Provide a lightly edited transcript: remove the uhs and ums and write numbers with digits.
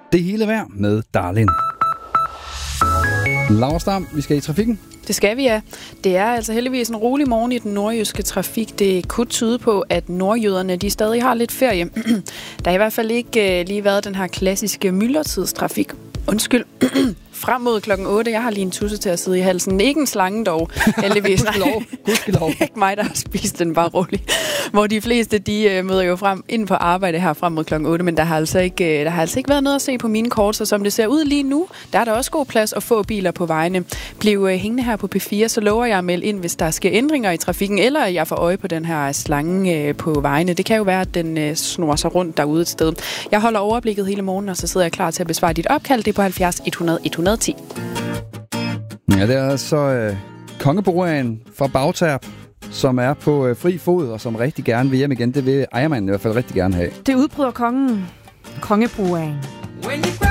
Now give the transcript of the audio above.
Det hele værd med Darlin. Laura Stam, vi skal i trafikken. Det skal vi, ja. Det er altså heldigvis en rolig morgen i den nordjyske trafik. Det kunne tyde på, at nordjyderne de stadig har lidt ferie. Der har i hvert fald ikke lige været den her klassiske myldretidstrafik. Undskyld. Frem mod klokken 8. Jeg har lige en tusse til at sidde i halsen. Ikke en slange dog, heldigvis. Gudskelov. Ikke mig, der har spist den, bare rolig. Hvor de fleste, de møder jo frem ind på arbejde her frem mod klokken 8, men der har altså ikke været noget at se på mine kort, så som det ser ud lige nu, der er der også god plads og få biler på vejene. Bliv hængende her på P4, så lover jeg at melde ind, hvis der sker ændringer i trafikken, eller jeg får øje på den her slange på vejene. Det kan jo være, at den snor sig rundt derude et sted. Jeg holder overblikket hele morgen, og så sidder jeg klar til at besvare dit opkald. Det er på 70 100 110. Ja, det er altså kongebroen fra Bagterp, som er på fri fod, og som rigtig gerne vil hjem igen. Det vil ejermanden i hvert fald rigtig gerne have. Det udbryder kongen. Kongebroen.